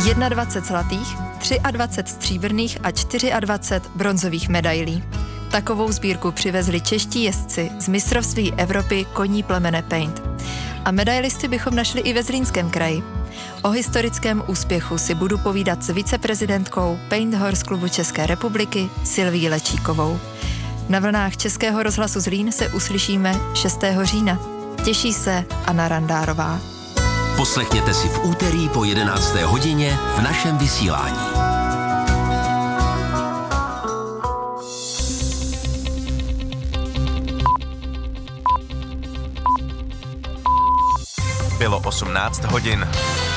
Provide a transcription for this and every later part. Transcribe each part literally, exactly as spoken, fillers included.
dvacet jedna zlatých, dvacet tři stříbrných a dvacet čtyři bronzových medailí. Takovou sbírku přivezli čeští jezdci z mistrovství Evropy koní plemene Paint. A medailisty bychom našli i ve Zlínském kraji. O historickém úspěchu si budu povídat s viceprezidentkou Paint Horse klubu České republiky Silví Lečíkovou. Na vlnách Českého rozhlasu Zlín se uslyšíme šestého října. Těší se Anna Randárová. Poslechněte si v úterý po jedenácté hodině v našem vysílání. Bylo osmnáct hodin.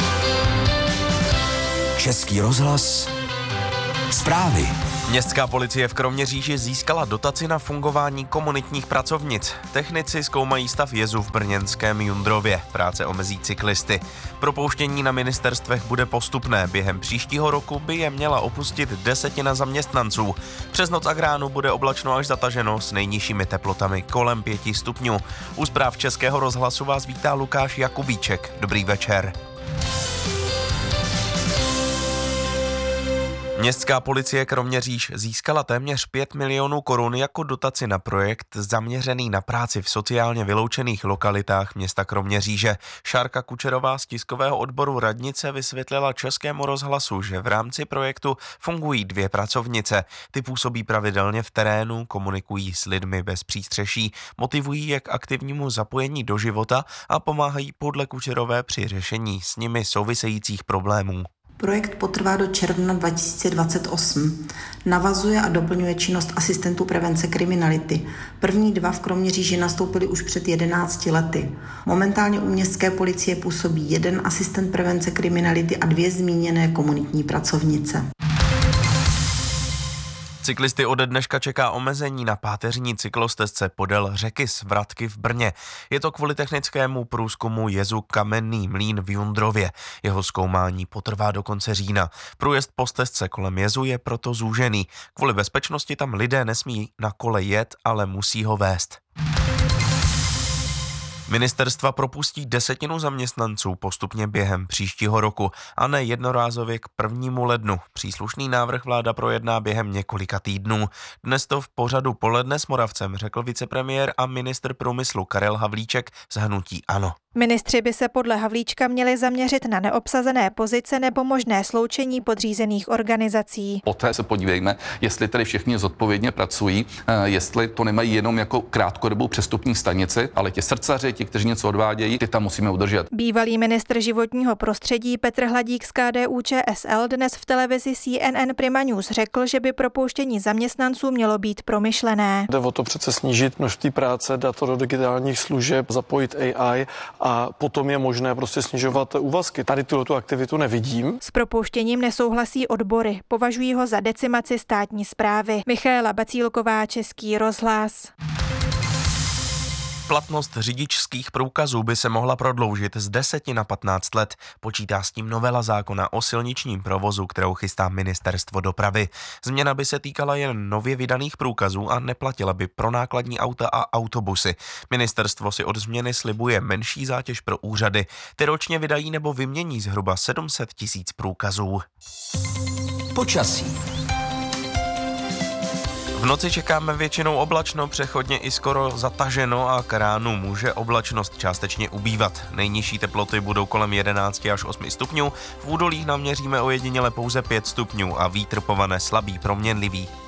Český rozhlas. Zprávy. Městská policie v Kroměříži získala dotaci na fungování komunitních pracovnic. Technici zkoumají stav jezu v brněnském Jundrově. Práce omezí cyklisty. Propouštění na ministerstvech bude postupné. Během příštího roku by je měla opustit desetina zaměstnanců. Přes noc a k ránu bude oblačno až zataženo s nejnižšími teplotami kolem pěti stupňů. U zpráv Českého rozhlasu vás vítá Lukáš Jakubíček. Dobrý večer. Městská policie Kroměříž získala téměř pět milionů korun jako dotaci na projekt zaměřený na práci v sociálně vyloučených lokalitách města Kroměříže. Šárka Kučerová z tiskového odboru radnice vysvětlila Českému rozhlasu, že v rámci projektu fungují dvě pracovnice. Ty působí pravidelně v terénu, komunikují s lidmi bez přístřeší, motivují je k aktivnímu zapojení do života a pomáhají podle Kučerové při řešení s nimi souvisejících problémů. Projekt potrvá do června dva tisíce dvacet osm. Navazuje a doplňuje činnost asistentů prevence kriminality. První dva v Kroměříži nastoupili už před jedenácti lety. Momentálně u městské policie působí jeden asistent prevence kriminality a dvě zmíněné komunitní pracovnice. Cyklisty ode dneška čeká omezení na páteřní cyklostezce podél řeky Svratky v Brně. Je to kvůli technickému průzkumu jezu Kamenný mlýn v Jundrově. Jeho zkoumání potrvá do konce října. Průjezd po stezce kolem jezu je proto zúžený. Kvůli bezpečnosti tam lidé nesmí na kole jet, ale musí ho vést. Ministerstva propustí desetinu zaměstnanců postupně během příštího roku a ne jednorázově k prvnímu lednu. Příslušný návrh vláda projedná během několika týdnů. Dnes to v pořadu Poledne s Moravcem řekl vicepremiér a ministr průmyslu Karel Havlíček z hnutí ANO. Ministři by se podle Havlíčka měli zaměřit na neobsazené pozice nebo možné sloučení podřízených organizací. Poté se podívejme, jestli tedy všichni zodpovědně pracují, jestli to nemají jenom jako krátkodobou přestupní stanici, ale ti srdcaři, ti, kteří něco odvádějí, ty tam musíme udržet. Bývalý ministr životního prostředí Petr Hladík z K D U Č S L dnes v televizi C N N Prima News řekl, že by propouštění zaměstnanců mělo být promyšlené. Jde o to přece snížit množství práce, dát to do digitálních služeb, zapojit A I a potom je možné prostě snižovat úvazky. Tady tuto aktivitu nevidím. S propouštěním nesouhlasí odbory, považují ho za decimaci státní správy. Michaela Bacílková, Český rozhlas. Platnost řidičských průkazů by se mohla prodloužit z deseti na patnáct let. Počítá s tím novela zákona o silničním provozu, kterou chystá Ministerstvo dopravy. Změna by se týkala jen nově vydaných průkazů a neplatila by pro nákladní auta a autobusy. Ministerstvo si od změny slibuje menší zátěž pro úřady. Ty ročně vydají nebo vymění zhruba sedm set tisíc průkazů. Počasí. V noci čekáme většinou oblačno, přechodně i skoro zataženo a k ránu může oblačnost částečně ubývat. Nejnižší teploty budou kolem jedenácti až osmi stupňů, v údolích naměříme ojediněle pouze pět stupňů a vítr povane slabý proměnlivý.